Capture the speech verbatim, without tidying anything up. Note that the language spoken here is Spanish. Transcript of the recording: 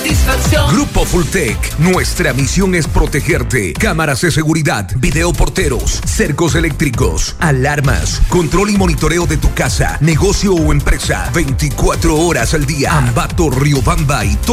satisfacción. Grupo Fulltech, nuestra misión es protegerte. Cámaras de seguridad, videoporteros, cercos eléctricos, alarmas, control y monitoreo de tu casa, negocio o empresa, veinticuatro horas al día. Ambato, Riobamba y todo